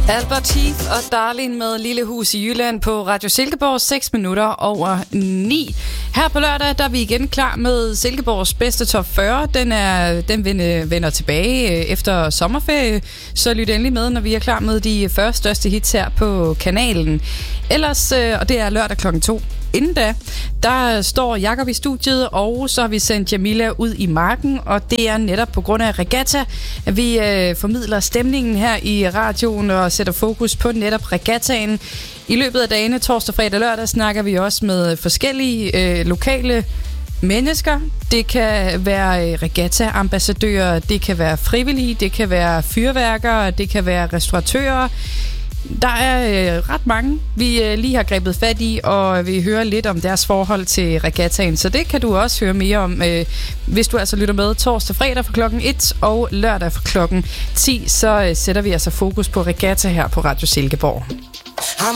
Albert Heath og Darlene med Lille Hus i Jylland på Radio Silkeborg, 6 minutter over 9. Her på lørdag, der er vi igen klar med Silkeborgs bedste top 40. Den vender tilbage efter sommerferie, så lyt endelig med, når vi er klar med de 40 største hits her på kanalen. Ellers, og det er lørdag klokken 2. Inden da, der står Jakob i studiet, og så har vi sendt Jamila ud i marken, og det er netop på grund af regatta, at vi formidler stemningen her i radioen og sætter fokus på netop regattaen. I løbet af dagene, torsdag, fredag, lørdag, snakker vi også med forskellige lokale mennesker. Det kan være regatta-ambassadører, det kan være frivillige, det kan være fyrværkere, det kan være restauratører. Der er ret mange, vi lige har grebet fat i, og vi hører lidt om deres forhold til regattaen. Så det kan du også høre mere om, hvis du altså lytter med torsdag, fredag fra klokken 1 og lørdag fra klokken 10. Så sætter vi altså fokus på regatta her på Radio Silkeborg.